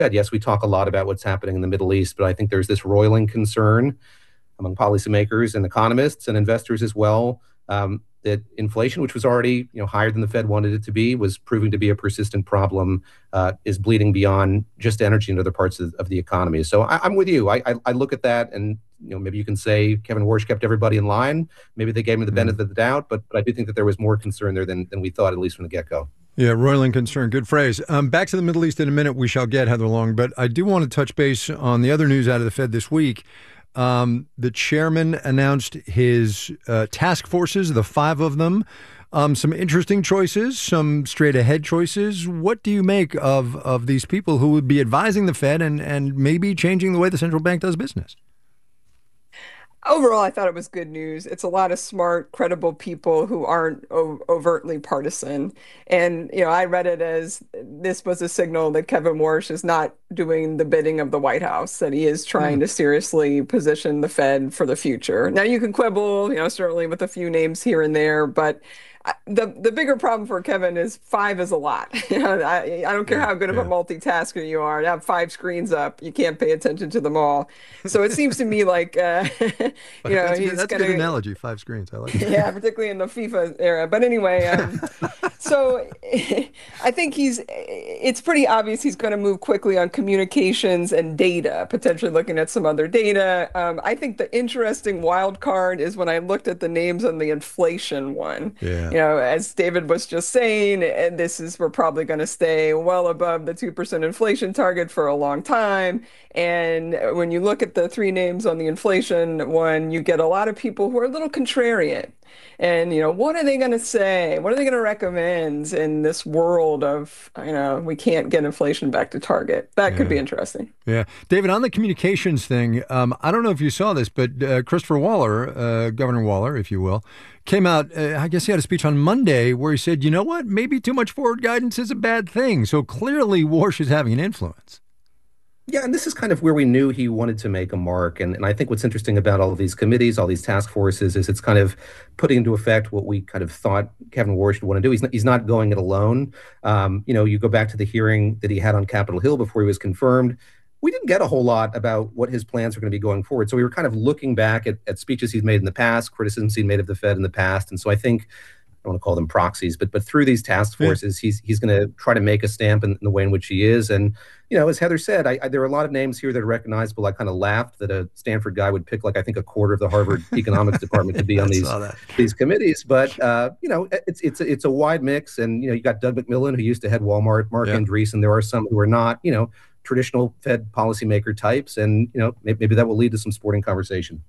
said, yes, we talk a lot about what's happening in the Middle East, but I think there's this roiling concern among policymakers and economists and investors as well, that inflation, which was already higher than the Fed wanted it to be, was proving to be a persistent problem, is bleeding beyond just energy and other parts of the economy. So I'm with you. I look at that, and maybe you can say Kevin Warsh kept everybody in line. Maybe they gave him the benefit of the doubt, but I do think that there was more concern there than we thought, at least from the get-go. Yeah, roiling concern. Good phrase. Back to the Middle East in a minute, we shall get, Heather Long, but I do want to touch base on the other news out of the Fed this week. The chairman announced his task forces, the 5 of them. Some interesting choices, some straight-ahead choices. What do you make of these people who would be advising the Fed and maybe changing the way the central bank does business? Overall, I thought it was good news. It's a lot of smart, credible people who aren't overtly partisan. And, I read it as this was a signal that Kevin Warsh is not doing the bidding of the White House, that he is trying to seriously position the Fed for the future. Now, you can quibble, certainly with a few names here and there, but the bigger problem for Kevin is 5 is a lot. I don't care how good of a multitasker you are. To have 5 screens up, you can't pay attention to them all. So it seems to me like that's a good analogy. 5 screens. I like it. Yeah, particularly in the FIFA era. But anyway, so I think it's pretty obvious he's going to move quickly on communications and data, potentially looking at some other data. I think the interesting wild card is when I looked at the names on the inflation one. Yeah. As David was just saying, and we're probably going to stay well above the 2% inflation target for a long time. And when you look at the 3 names on the inflation one, you get a lot of people who are a little contrarian. And, what are they going to say? What are they going to recommend in this world of, we can't get inflation back to target? That could be interesting. Yeah. David, on the communications thing, I don't know if you saw this, but Christopher Waller, Governor Waller, if you will, came out, I guess he had a speech on Monday where he said, you know what, maybe too much forward guidance is a bad thing. So clearly Warsh is having an influence. Yeah, and this is kind of where we knew he wanted to make a mark. And I think what's interesting about all of these committees, all these task forces, is it's kind of putting into effect what we kind of thought Kevin Warsh would want to do. He's not going it alone. You go back to the hearing that he had on Capitol Hill before he was confirmed. We didn't get a whole lot about what his plans are going to be going forward. So we were kind of looking back at speeches he's made in the past, criticisms he made of the Fed in the past. And so I think, I don't want to call them proxies, but through these task forces, he's going to try to make a stamp in the way in which he is. And, as Heather said, there are a lot of names here that are recognizable. I kind of laughed that a Stanford guy would pick, like, I think a quarter of the Harvard economics department to be on these committees. But, it's a wide mix. And, you got Doug McMillon, who used to head Walmart, Mark Andreessen. There are some who are not, traditional Fed policymaker types. And, maybe that will lead to some sporting conversation.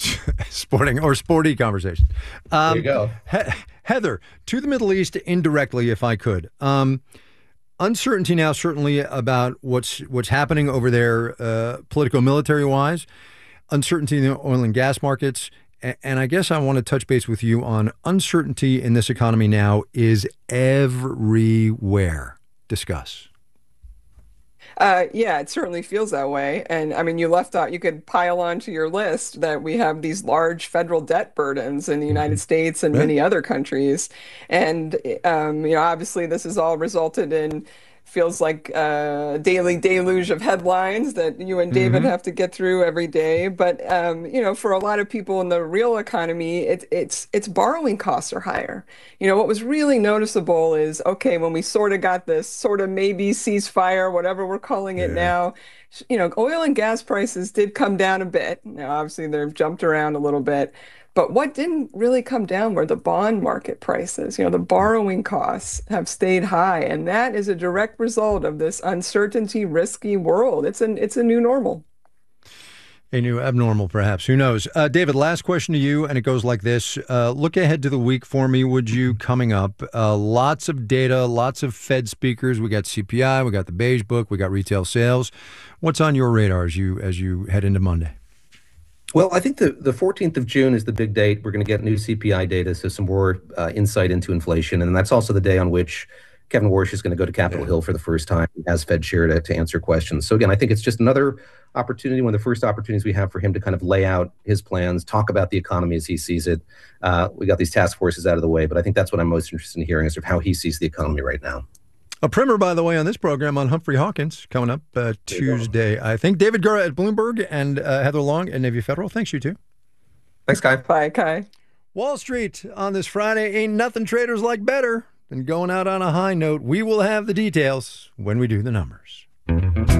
Sporty conversation. There you go. Heather, to the Middle East indirectly, if I could. Uncertainty now certainly about what's happening over there, politico-military wise. Uncertainty in the oil and gas markets. And I guess I want to touch base with you on uncertainty in this economy now is everywhere. Discuss. Yeah, it certainly feels that way. And I mean, you could pile onto your list that we have these large federal debt burdens in the United States and many other countries. And, obviously this has all resulted in feels like a daily deluge of headlines that you and David have to get through every day. But, for a lot of people in the real economy, it's borrowing costs are higher. What was really noticeable is, okay, when we sort of got this sort of maybe ceasefire, whatever we're calling it now, oil and gas prices did come down a bit. Now, obviously, they've jumped around a little bit. But what didn't really come down were the bond market prices. The borrowing costs have stayed high, and that is a direct result of this uncertainty, risky world. It's a new normal. A new abnormal, perhaps. Who knows? David, last question to you, and it goes like this. Look ahead to the week for me, would you, coming up. Lots of data, lots of Fed speakers. We got CPI, we got the Beige Book, we got retail sales. What's on your radar as you head into Monday? Well, I think the 14th of June is the big date. We're going to get new CPI data, so some more insight into inflation. And that's also the day on which Kevin Warsh is going to go to Capitol Hill for the first time as Fed chair to answer questions. So again, I think it's just another opportunity, one of the first opportunities we have for him to kind of lay out his plans, talk about the economy as he sees it. We got these task forces out of the way, but I think that's what I'm most interested in hearing is sort of how he sees the economy right now. A primer, by the way, on this program on Humphrey Hawkins coming up Tuesday, I think. David Gura at Bloomberg and Heather Long at Navy Federal. Thanks, you two. Thanks, Kai. Bye, Kai. Wall Street on this Friday. Ain't nothing traders like better than going out on a high note. We will have the details when we do the numbers.